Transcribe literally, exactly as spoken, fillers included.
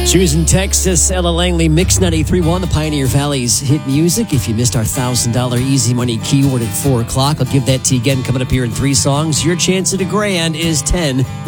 She was in Texas, Ella Langley, Mix ninety-three point one, the Pioneer Valley's hit music. If you missed our one thousand dollars Easy Money keyword at four o'clock, I'll give that to you again coming up here in three songs. Your chance at a grand is ten